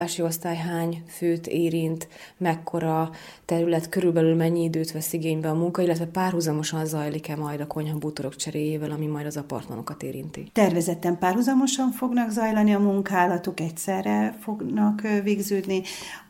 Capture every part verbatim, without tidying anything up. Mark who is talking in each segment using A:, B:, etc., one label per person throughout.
A: Osztály hány főt érint, mekkora terület, körülbelül mennyi időt vesz igénybe a munka, illetve párhuzamosan zajlik-e majd a konyhabútorok cseréjével, ami majd az apartmanokat érinti?
B: Tervezetten párhuzamosan fognak zajlani a munkálatok, egyszerre fognak végződni.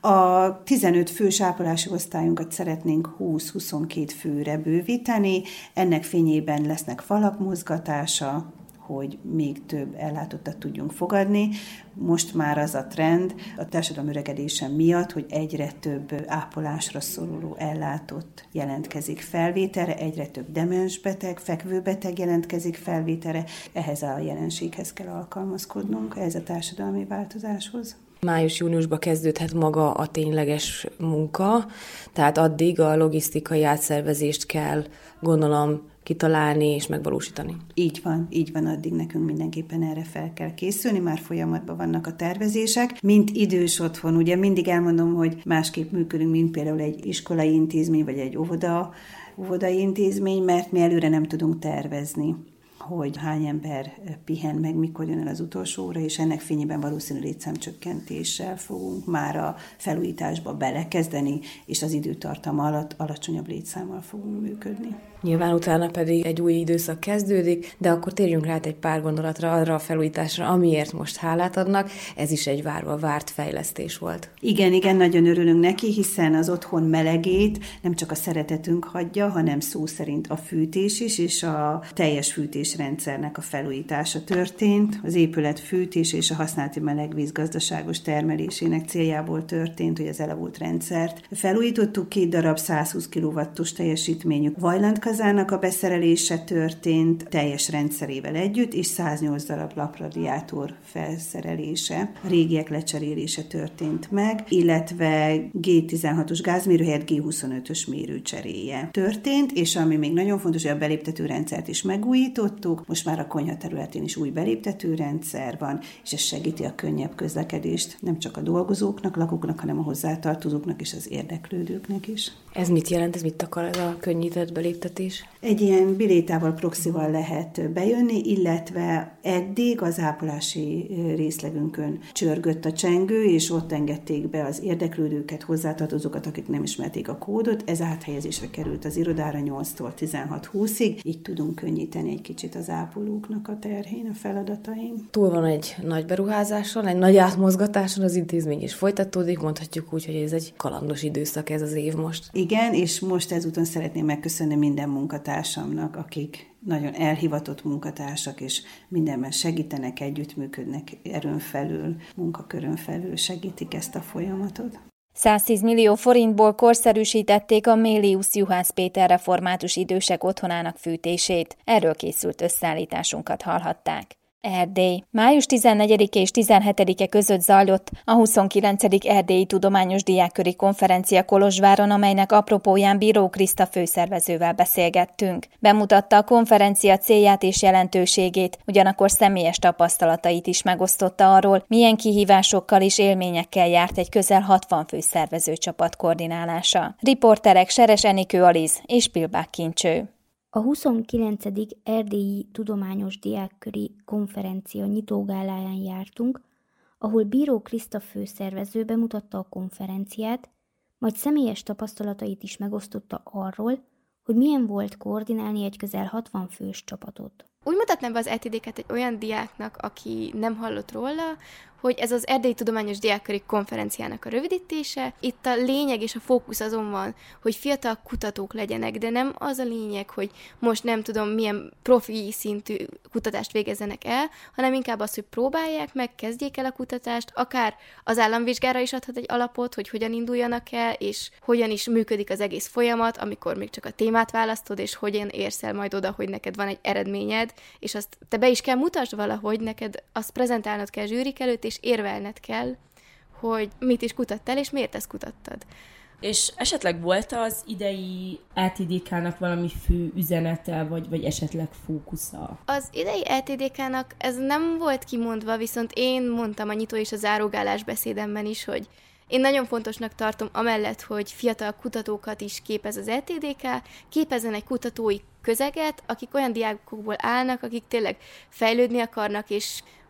B: A tizenöt fős ápolási osztályunkat szeretnénk húsz-huszonkettő főre bővíteni, ennek fényében lesznek falak mozgatása, hogy még több ellátottat tudjunk fogadni. Most már az a trend a társadalom öregedése miatt, hogy egyre több ápolásra szoruló ellátott jelentkezik felvételre, egyre több demensbeteg, fekvőbeteg jelentkezik felvételre. Ehhez a jelenséghez kell alkalmazkodnunk, ehhez a társadalmi változáshoz.
A: Május-júniusban kezdődhet maga a tényleges munka, tehát addig a logisztikai átszervezést kell, gondolom, kitalálni és megvalósítani.
B: Így van, így van, addig nekünk mindenképpen erre fel kell készülni, már folyamatban vannak a tervezések. Mint idős otthon, ugye mindig elmondom, hogy másképp működünk, mint például egy iskolai intézmény, vagy egy óvoda, óvodai intézmény, mert mi előre nem tudunk tervezni, hogy hány ember pihen meg, mikor jön el az utolsó óra, és ennek fényében valószínű létszámcsökkentéssel fogunk már a felújításba belekezdeni, és az időtartam alatt alacsonyabb létszámmal fogunk működni.
A: Nyilván utána pedig egy új időszak kezdődik, de akkor térjünk rá egy pár gondolatra arra a felújításra, amiért most hálát adnak. Ez is egy várva várt fejlesztés volt.
B: Igen, igen, nagyon örülünk neki, hiszen az otthon melegét nem csak a szeretetünk hagyja, hanem szó szerint a fűtés is, és a teljes fűtésrendszernek a felújítása történt. Az épület fűtés és a használati melegvíz gazdaságos termelésének céljából történt, hogy az elavult rendszert felújítottuk. Két darab százhúsz kilowattos teljesítményű vajlant kazának a beszerelése történt teljes rendszerével együtt, és száznyolc darab lapradiátor felszerelése, a régiek lecserélése történt meg, illetve gé tizenhatos gázmérő helyett gé huszonötös mérőcseréje történt, és ami még nagyon fontos, hogy a beléptető rendszert is megújítottuk, most már a konyha területén is új beléptető rendszer van, és ez segíti a könnyebb közlekedést nem csak a dolgozóknak, lakóknak, hanem a hozzátartozóknak és az érdeklődőknek is.
A: Ez mit jelent, ez mit akar ez a könnyített beléptetés?
B: Egy ilyen bilétával, proxival lehet bejönni, illetve eddig az ápolási részlegünkön csörgött a csengő, és ott engedték be az érdeklődőket, hozzátartozókat, akik nem ismerték a kódot. Ez áthelyezésre került az irodára nyolctól tizenhat húszig, így tudunk könnyíteni egy kicsit az ápolóknak a terhén, a feladatain.
A: Túl van egy nagy beruházáson, egy nagy átmozgatáson, az intézmény is folytatódik, mondhatjuk úgy, hogy ez egy kalandos időszak ez az év most.
B: Igen, és most ezúton szeretném megköszönni minden munkatársamnak, akik nagyon elhivatott munkatársak, és mindenben segítenek, együttműködnek, erőn felül, munkakörön felül segítik ezt a folyamatot.
C: száztíz millió forintból korszerűsítették a Mélius Juhász Péter református idősek otthonának fűtését. Erről készült összeállításunkat hallhatták. Erdély. május tizennegyedike és tizenhetedike között zajlott a huszonkilencedik Erdélyi Tudományos Diákköri Konferencia Kolozsváron, amelynek apropóján Bíró Kriszta főszervezővel beszélgettünk. Bemutatta a konferencia célját és jelentőségét, ugyanakkor személyes tapasztalatait is megosztotta arról, milyen kihívásokkal és élményekkel járt egy közel hatvan fő szervezőcsapat koordinálása. Riporterek Seres Enikő Aliz és Pilbák Kincső.
D: A huszonkilencedik Erdélyi Tudományos Diákköri Konferencia nyitógáláján jártunk, ahol Bíró Kriszta főszervező bemutatta a konferenciát, majd személyes tapasztalatait is megosztotta arról, hogy milyen volt koordinálni egy közel hatvan fős csapatot.
E: Úgy mutatnám be az é té dé-ket egy olyan diáknak, aki nem hallott róla, hogy ez az Erdélyi Tudományos Diákköri Konferenciának a rövidítése. Itt a lényeg és a fókusz azon van, hogy fiatal kutatók legyenek, de nem az a lényeg, hogy most nem tudom milyen profi szintű kutatást végezzenek el, hanem inkább az, hogy próbálják meg, kezdjék el a kutatást, akár az államvizsgára is adhat egy alapot, hogy hogyan induljanak el, és hogyan is működik az egész folyamat, amikor még csak a témát választod, és hogyan érsz el majd oda, hogy neked van egy eredményed, és azt te be is kell mutasd valahogy, neked azt prezentálnod kell zsűrik előtt, és érvelned kell, hogy mit is kutattál, és miért ezt kutattad.
F: És esetleg volt az idei é té dé ká-nak valami fő üzenete, vagy, vagy esetleg fókusza?
E: Az idei é té dé ká-nak ez nem volt kimondva, viszont én mondtam a nyitó és a zárógálás beszédemben is, hogy én nagyon fontosnak tartom amellett, hogy fiatal kutatókat is képez az é té dé ká, képezzen egy kutatói közeget, akik olyan diákokból állnak, akik tényleg fejlődni akarnak, és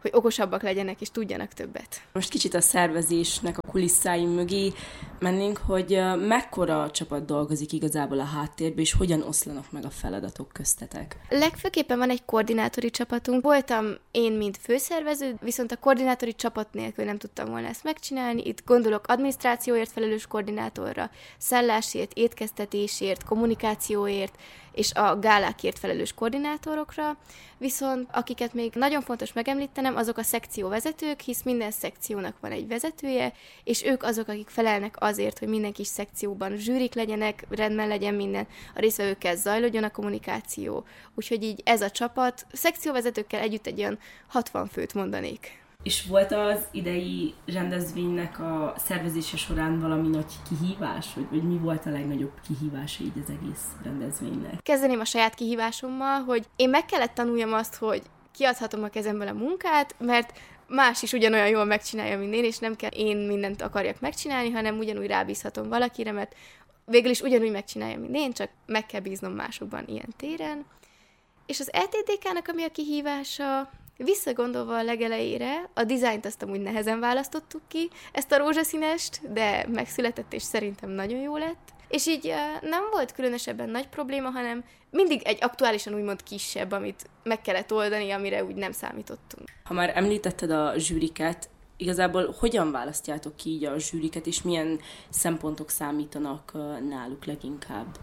E: hogy okosabbak legyenek és tudjanak többet.
F: Most kicsit a szervezésnek a kulisszáim mögé mennénk, hogy mekkora csapat dolgozik igazából a háttérben, és hogyan oszlanak meg a feladatok köztetek?
E: Legfőképpen van egy koordinátori csapatunk. Voltam én, mint főszervező, viszont a koordinátori csapat nélkül nem tudtam volna ezt megcsinálni. Itt gondolok adminisztrációért felelős koordinátorra, szállásért, étkeztetésért, kommunikációért, és a gálákért felelős koordinátorokra, viszont akiket még nagyon fontos megemlítenem, azok a szekcióvezetők, hisz minden szekciónak van egy vezetője, és ők azok, akik felelnek azért, hogy minden kis szekcióban zsűrik legyenek, rendben legyen minden, a résztvevőkkel zajlódjon a kommunikáció. Úgyhogy így ez a csapat, szekcióvezetőkkel együtt egy olyan hatvan főt mondanék.
F: És volt az idei rendezvénynek a szervezése során valami nagy kihívás, vagy, vagy mi volt a legnagyobb kihívása így az egész rendezvénynek?
E: Kezdeném a saját kihívásommal, hogy én meg kellett tanuljam azt, hogy kiadhatom a kezemből a munkát, mert más is ugyanolyan jól megcsinálja, mint én, és nem kell én mindent akarjak megcsinálni, hanem ugyanúgy rábízhatom valakire, mert végül is ugyanúgy megcsinálja, mint én, csak meg kell bíznom másokban ilyen téren. És az é té dé ká-nak ami a kihívása, visszagondolva a legelejére, a dizájnt azt amúgy nehezen választottuk ki, ezt a rózsaszínest, de megszületett, és szerintem nagyon jó lett. És így nem volt különösebben nagy probléma, hanem mindig egy aktuálisan úgymond kisebb, amit meg kellett oldani, amire úgy nem számítottunk.
F: Ha már említetted a zsűriket, igazából hogyan választjátok ki így a zsűriket, és milyen szempontok számítanak náluk leginkább?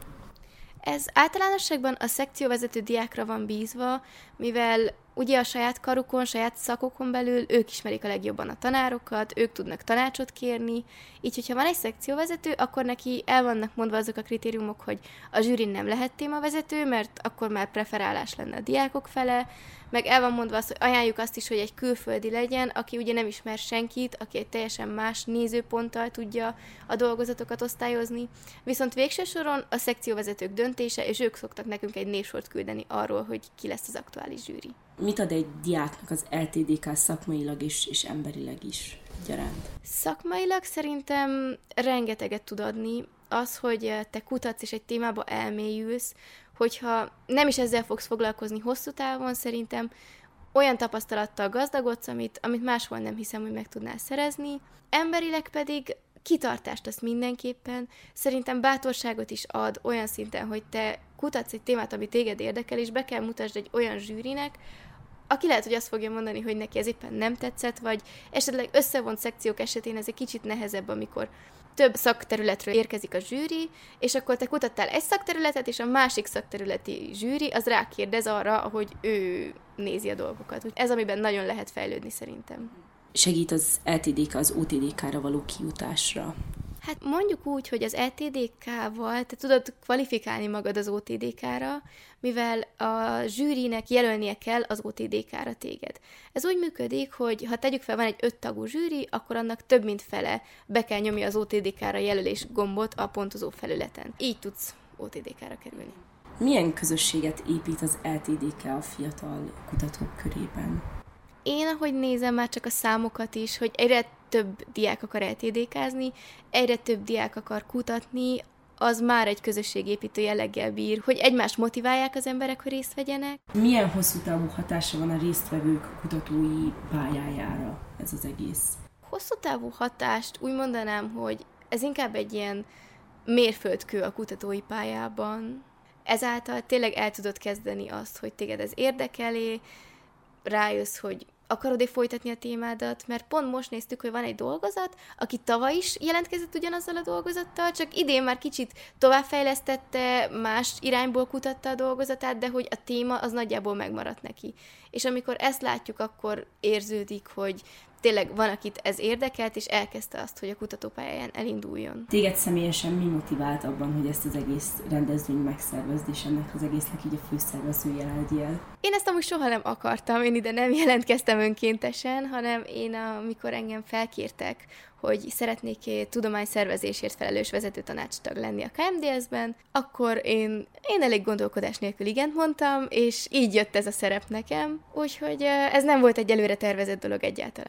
E: Ez általánosságban a szekcióvezető diákra van bízva, mivel ugye a saját karukon, saját szakokon belül ők ismerik a legjobban a tanárokat, ők tudnak tanácsot kérni, így hogyha van egy szekcióvezető, akkor neki el vannak mondva azok a kritériumok, hogy a zsűrin nem lehet témavezető, mert akkor már preferálás lenne a diákok fele, meg el van mondva azt, hogy ajánljuk azt is, hogy egy külföldi legyen, aki ugye nem ismer senkit, aki egy teljesen más nézőponttal tudja a dolgozatokat osztályozni, viszont végső soron a szekcióvezetők döntése, és ők szoktak nekünk egy névsort küldeni arról, hogy ki lesz az aktuális zsűri.
F: Mit ad egy diáknak az é té dé ká szakmailag és, és emberileg is gyaránt?
E: Szakmailag szerintem rengeteget tud adni az, hogy te kutatsz és egy témába elmélyülsz, hogyha nem is ezzel fogsz foglalkozni hosszú távon, szerintem olyan tapasztalattal gazdagodsz, amit, amit máshol nem hiszem, hogy meg tudnál szerezni. Emberileg pedig kitartást azt mindenképpen, szerintem bátorságot is ad olyan szinten, hogy te kutatsz egy témát, ami téged érdekel, és be kell mutasd egy olyan zsűrinek, aki lehet, hogy azt fogja mondani, hogy neki ez éppen nem tetszett, vagy esetleg összevont szekciók esetén ez egy kicsit nehezebb, amikor több szakterületről érkezik a zsűri, és akkor te kutattál egy szakterületet, és a másik szakterületi zsűri az rákérdez arra, ahogy ő nézi a dolgokat. Ez, amiben nagyon lehet fejlődni szerintem.
F: Segít az é té dé ká az o té dé ká-ra való kijutásra?
E: Hát mondjuk úgy, hogy az é té dé ká-val te tudod kvalifikálni magad az o té dé ká-ra, mivel a zsűrinek jelölnie kell az o té dé ká-ra téged. Ez úgy működik, hogy ha tegyük fel, van egy öt tagú zsűri, akkor annak több mint fele be kell nyomni az o té dé ká-ra jelölés gombot a pontozó felületen. Így tudsz o té dé ká-ra kerülni.
F: Milyen közösséget épít az é té dé ká a fiatal kutatók körében?
E: Én, ahogy nézem már csak a számokat is, hogy egyre több diák akar é té dé kázni, egyre több diák akar kutatni, az már egy közösségépítő jelleggel bír, hogy egymást motiválják az emberek, hogy részt vegyenek.
F: Milyen hosszú távú hatása van a résztvevők kutatói pályájára ez az egész?
E: Hosszú távú hatást úgy mondanám, hogy ez inkább egy ilyen mérföldkő a kutatói pályában. Ezáltal tényleg el tudod kezdeni azt, hogy téged ez érdekeli, rájössz, hogy akarod-e folytatni a témádat, mert pont most néztük, hogy van egy dolgozat, aki tavaly is jelentkezett ugyanazzal a dolgozattal, csak idén már kicsit továbbfejlesztette, más irányból kutatta a dolgozatát, de hogy a téma az nagyjából megmaradt neki. És amikor ezt látjuk, akkor érződik, hogy tényleg van, akit ez érdekelt, és elkezdte azt, hogy a kutatópályáján elinduljon.
F: Téged személyesen mi motivált abban, hogy ezt az egész rendezvényt megszervezd, és ennek az egésznek így a főszervezője legyél?
E: Én ezt amúgy soha nem akartam, én ide nem jelentkeztem önkéntesen, hanem én, amikor engem felkértek, hogy szeretnék tudományszervezésért felelős vezetőtanácstag lenni a ká em dé es-ben, akkor én, én elég gondolkodás nélkül igent mondtam, és így jött ez a szerep nekem, úgyhogy ez nem volt egy előre tervezett dolog egyáltalán.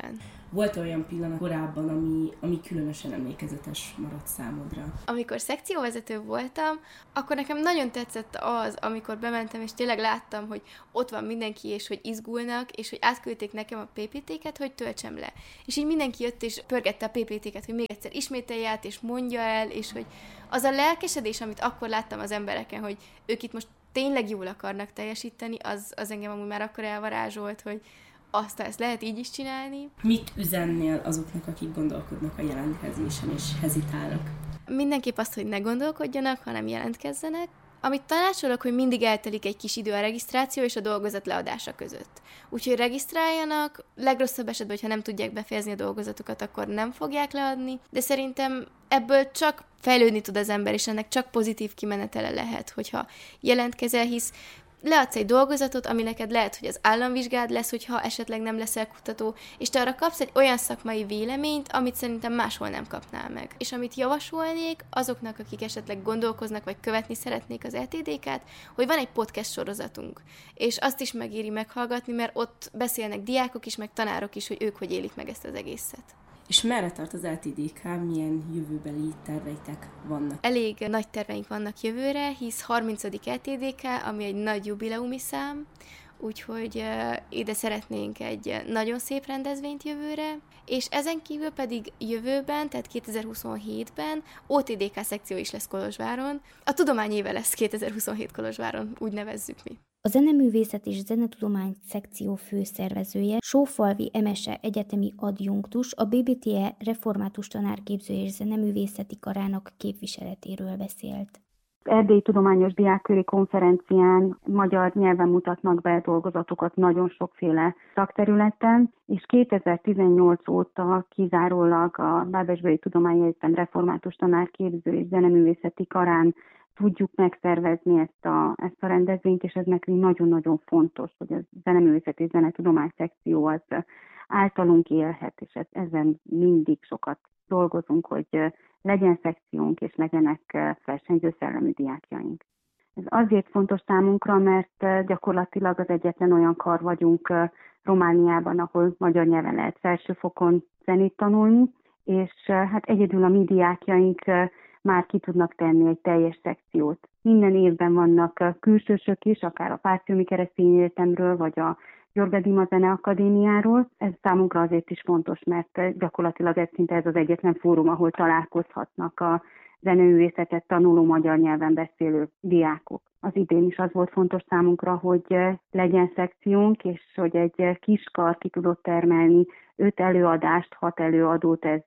F: Volt olyan pillanat korábban, ami, ami különösen emlékezetes maradt számodra?
E: Amikor szekcióvezető voltam, akkor nekem nagyon tetszett az, amikor bementem, és tényleg láttam, hogy ott van mindenki, és hogy izgulnak, és hogy átküldték nekem a pé pé té-ket, hogy töltsem le. És így mindenki jött, és pörgette a pé pé té-ket, hogy még egyszer ismételje át, és mondja el, és hogy az a lelkesedés, amit akkor láttam az embereken, hogy ők itt most tényleg jól akarnak teljesíteni, az, az engem amúgy már akkor elvarázsolt, hogy azt ezt lehet így is csinálni.
F: Mit üzennél azoknak, akik gondolkodnak a jelentkezésen és hezitálnak?
E: Mindenképp azt, hogy ne gondolkodjanak, hanem jelentkezzenek. Amit tanácsolok, hogy mindig eltelik egy kis idő a regisztráció és a dolgozat leadása között. Úgyhogy regisztráljanak, legrosszabb esetben, hogyha nem tudják befejezni a dolgozatokat, akkor nem fogják leadni, de szerintem ebből csak fejlődni tud az ember, és ennek csak pozitív kimenetele lehet, hogyha jelentkezel, hisz leadsz egy dolgozatot, ami neked lehet, hogy az államvizsgád lesz, hogyha esetleg nem leszel kutató, és te arra kapsz egy olyan szakmai véleményt, amit szerintem máshol nem kapnál meg. És amit javasolnék azoknak, akik esetleg gondolkoznak, vagy követni szeretnék az é té dé-ket, hogy van egy podcast sorozatunk, és azt is megéri meghallgatni, mert ott beszélnek diákok is, meg tanárok is, hogy ők hogy élik meg ezt az egészet.
F: És merre tart az é té dé ká, milyen jövőbeli terveitek vannak?
E: Elég nagy terveink vannak jövőre, hisz harmincadik é té dé ká, ami egy nagy jubileumi szám, úgyhogy uh, ide szeretnénk egy nagyon szép rendezvényt jövőre, és ezen kívül pedig jövőben, tehát kétezer-huszonhétben o té dé ká szekció is lesz Kolozsváron. A tudományéve lesz kétezer-huszonhét Kolozsváron, úgy nevezzük mi.
D: A Zeneművészet és Zenetudomány szekció főszervezője, Sófalvi Emese egyetemi adjunktus, a bé bé té é református tanárképző és zeneművészeti karának képviseletéről beszélt.
G: Erdélyi Tudományos Diákköri Konferencián magyar nyelven mutatnak be dolgozatokat nagyon sokféle szakterületen, és kétezer-tizennyolc óta kizárólag a Bábesberei Tudományegyetem református tanárképző és zeneművészeti karán tudjuk megszervezni ezt a, ezt a rendezvényt, és ez nekünk nagyon-nagyon fontos, hogy a Zeneművészet és Zenetudomány szekció az általunk élhet, és ezen mindig sokat dolgozunk, hogy legyen szekciónk, és legyenek versenyző szellemű diákjaink. Ez azért fontos számunkra, mert gyakorlatilag az egyetlen olyan kar vagyunk Romániában, ahol magyar nyelven lehet felsőfokon zenét tanulni, és hát egyedül a mi diákjaink már ki tudnak tenni egy teljes szekciót. Minden évben vannak külsősök is, akár a Pásztiumi Keresztény Egyetemről, vagy a Jorga Dima Zeneakadémiáról. Ez számunkra azért is fontos, mert gyakorlatilag ez szinte ez az egyetlen fórum, ahol találkozhatnak a zeneművészetet tanuló magyar nyelven beszélő diákok. Az idén is az volt fontos számunkra, hogy legyen szekciónk, és hogy egy kis kar ki tudott termelni öt előadást, hat előadót, ez,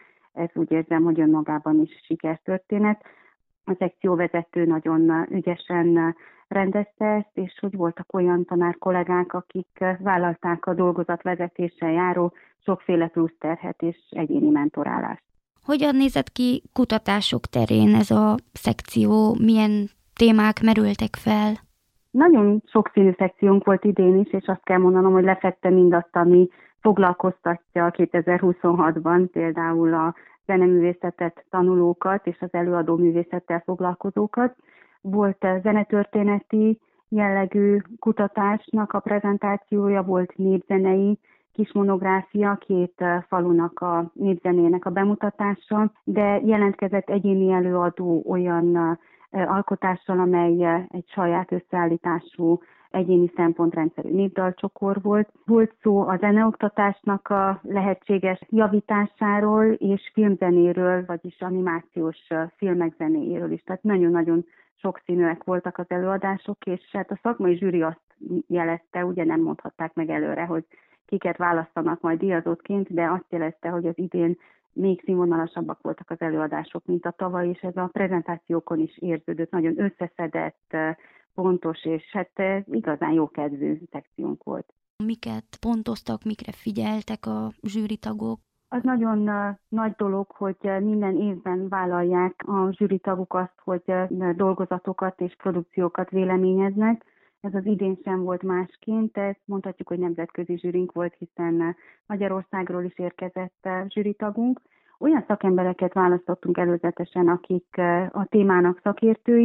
G: ez úgy érzem, hogy önmagában is sikertörténet. A szekcióvezető nagyon ügyesen rendezte ezt, és hogy voltak olyan tanár kollégák, akik vállalták a dolgozatvezetéssel járó sokféle plusz terhet és egyéni mentorálást.
D: Hogyan nézett ki kutatások terén ez a szekció? Milyen témák merültek fel?
G: Nagyon sokszínű szekciónk volt idén is, és azt kell mondanom, hogy lefette mindazt, ami foglalkoztatja kétezer-huszonhatban, például a zeneművészetet tanulókat és az előadó művészettel foglalkozókat. Volt zenetörténeti jellegű kutatásnak a prezentációja, volt népzenei kis monográfia, két falunak a népzenének a bemutatása, de jelentkezett egyéni előadó olyan alkotással, amely egy saját összeállítású egyéni szempontrendszerű népdalcsokor volt. Volt szó a zeneoktatásnak a lehetséges javításáról és filmzenéről, vagyis animációs filmek zenéjéről is. Tehát nagyon-nagyon sokszínűek voltak az előadások, és hát a szakmai zsűri azt jelezte, ugye nem mondhatták meg előre, hogy kiket választanak majd díjazottként, de azt jelezte, hogy az idén még színvonalasabbak voltak az előadások, mint a tavaly, és ez a prezentációkon is érződött, nagyon összeszedett, pontos, és hát igazán jókedvű szekciónk volt.
D: Miket pontoztak, mikre figyeltek a zsűritagok?
G: Az nagyon nagy dolog, hogy minden évben vállalják a zsűritagok azt, hogy dolgozatokat és produkciókat véleményeznek. Ez az idén sem volt másként, ezt mondhatjuk, hogy nemzetközi zsűrink volt, hiszen Magyarországról is érkezett zsűritagunk. Olyan szakembereket választottunk előzetesen, akik a témának szakértői,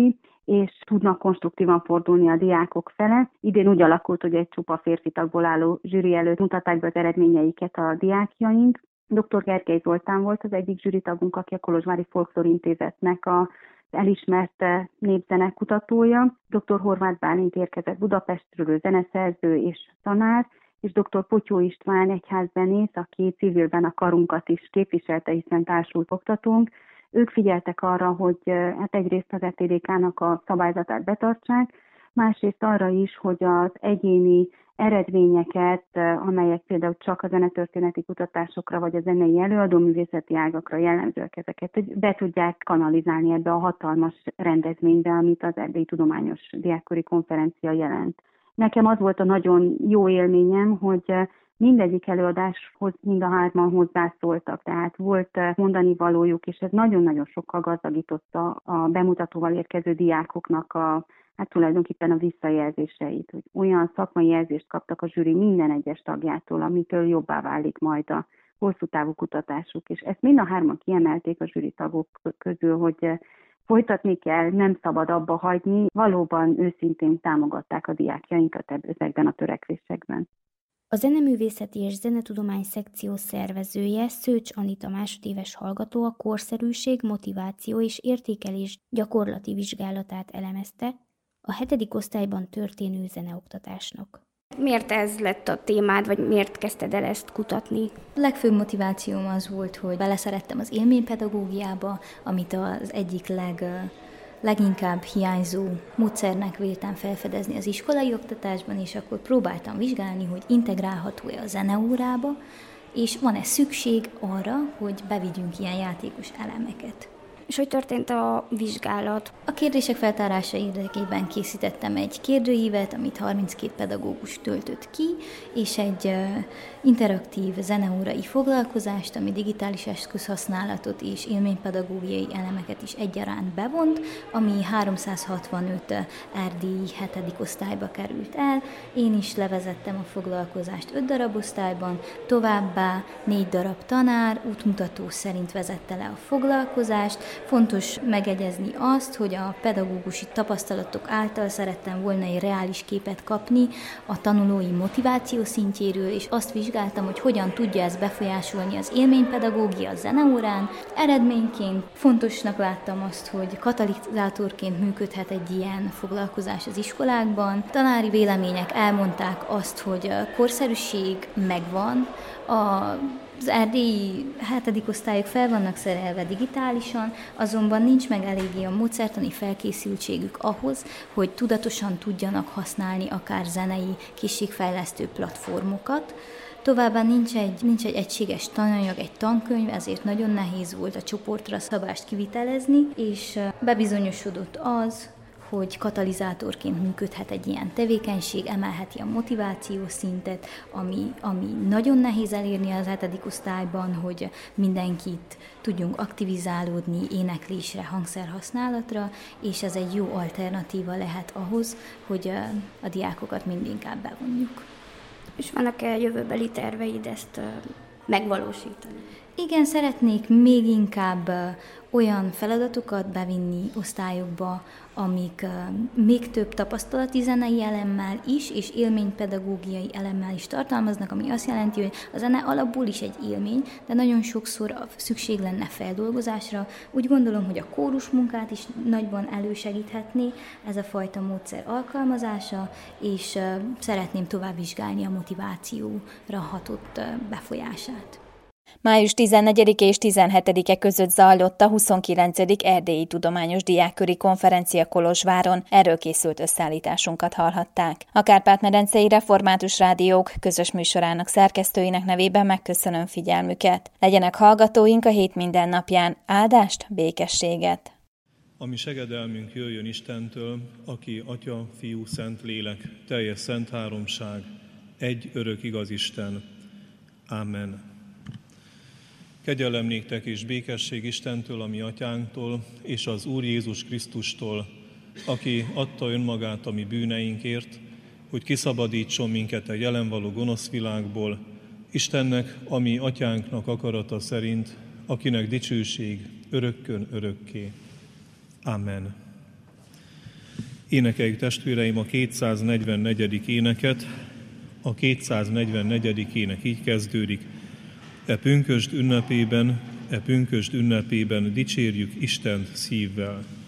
G: és tudnak konstruktívan fordulni a diákok fele. Idén úgy alakult, hogy egy csupa férfi tagból álló zsűri előtt mutatták be az eredményeiket a diákjaink. dr. Gergely Zoltán volt az egyik zsűritagunk, aki a Kolozsvári Folklór Intézetnek a elismert népzenekutatója. dr. Horváth Bálint érkezett Budapestről, zeneszerző és tanár, és dr. Potyó István egyházzenész, aki civilben a karunkat is képviselte, hiszen társult oktatónk. Ők figyeltek arra, hogy hát egyrészt az e té dé ká-nak a szabályzatát betartsák, másrészt arra is, hogy az egyéni eredményeket, amelyek például csak a zenetörténeti kutatásokra vagy a zenei előadóművészeti ágakra jellemzőek, ezeket be tudják kanalizálni ebbe a hatalmas rendezvénybe, amit az Erdélyi Tudományos Diákköri Konferencia jelent. Nekem az volt a nagyon jó élményem, hogy mindegyik előadáshoz mind a hárman hozzászóltak, tehát volt mondani valójuk, és ez nagyon-nagyon sokkal gazdagította a bemutatóval érkező diákoknak a hát tulajdonképpen a visszajelzéseit, hogy olyan szakmai jelzést kaptak a zsűri minden egyes tagjától, amitől jobbá válik majd a hosszú távú kutatásuk. És ezt mind a hárman kiemelték a zsűri tagok közül, hogy folytatni kell, nem szabad abba hagyni, valóban őszintén támogatták a diákjainkat ezekben a törekvésekben.
D: A zeneművészeti és zenetudomány szekció szervezője, Szőcs Anita másodéves hallgató a korszerűség, motiváció és értékelés gyakorlati vizsgálatát elemezte a hetedik osztályban történő zeneoktatásnak.
H: Miért ez lett a témád, vagy miért kezdted el ezt kutatni?
I: A legfőbb motivációm az volt, hogy beleszerettem az élménypedagógiába, amit az egyik leg, leginkább hiányzó módszernek véltem felfedezni az iskolai oktatásban, és akkor próbáltam vizsgálni, hogy integrálható-e a zeneórába, és van-e szükség arra, hogy bevigyünk ilyen játékos elemeket.
H: És hogy történt a vizsgálat?
I: A kérdések feltárása érdekében készítettem egy kérdőívet, amit harminckét pedagógus töltött ki, és egy uh, interaktív zeneórai foglalkozást, ami digitális eszközhasználatot és élménypedagógiai elemeket is egyaránt bevont, ami háromszázhatvanöt uh, erdélyi hetedik osztályba került el. Én is levezettem a foglalkozást öt darab osztályban, továbbá négy darab tanár útmutató szerint vezette le a foglalkozást. Fontos megegyezni azt, hogy a pedagógusi tapasztalatok által szerettem volna egy reális képet kapni a tanulói motiváció szintjéről, és azt vizsgáltam, hogy hogyan tudja ez befolyásolni az élménypedagógia a zeneórán. Eredményként fontosnak láttam azt, hogy katalizátorként működhet egy ilyen foglalkozás az iskolákban. Tanári vélemények elmondták azt, hogy a korszerűség megvan, a Az erdélyi hetedik osztályok fel vannak szerelve digitálisan, azonban nincs meg eléggé a módszertani felkészültségük ahhoz, hogy tudatosan tudjanak használni akár zenei készségfejlesztő platformokat. Továbbá nincs egy, nincs egy egységes tananyag, egy tankönyv, ezért nagyon nehéz volt a csoportra szabást kivitelezni, és bebizonyosodott az, hogy katalizátorként működhet egy ilyen tevékenység, emelheti a motivációs szintet, ami, ami nagyon nehéz elérni az hetedik osztályban, hogy mindenkit tudjunk aktivizálódni éneklésre, hangszerhasználatra, és ez egy jó alternatíva lehet ahhoz, hogy a, a diákokat mindinkább bevonjuk.
H: És vannak-e jövőbeli terveid ezt megvalósítani?
I: Igen, szeretnék még inkább olyan feladatokat bevinni osztályokba, amik még több tapasztalati zenei elemmel is, és élménypedagógiai elemmel is tartalmaznak, ami azt jelenti, hogy a zene alapból is egy élmény, de nagyon sokszor szükség lenne feldolgozásra. Úgy gondolom, hogy a kórus munkát is nagyban elősegíthetné ez a fajta módszer alkalmazása, és szeretném tovább vizsgálni a motivációra hatott befolyását.
C: május tizennegyedike és tizenhetedike között zajlott a huszonkilencedik Erdélyi Tudományos Diákköri Konferencia Kolozsváron, erről készült összeállításunkat hallhatták. A Kárpát-medencei Református Rádiók közös műsorának szerkesztőinek nevében megköszönöm figyelmüket. Legyenek hallgatóink a hét minden napján. Áldást, békességet!
J: A mi segedelmünk jöjjön Istentől, aki Atya, Fiú, Szent Lélek, teljes szent háromság, egy örök igaz Isten. Amen. Kegyelem néktek és békesség Istentől, a mi atyánktól, és az Úr Jézus Krisztustól, aki adta önmagát a mi bűneinkért, hogy kiszabadítson minket a jelen való gonosz világból, Istennek, a mi atyánknak akarata szerint, akinek dicsőség örökkön örökké. Amen. Énekeljük testvéreim a kétszáznegyvennegyedik éneket. A kétszáznegyvennegyedik ének így kezdődik. E pünkösd ünnepében, e pünkösd ünnepében dicsérjük Istent szívvel.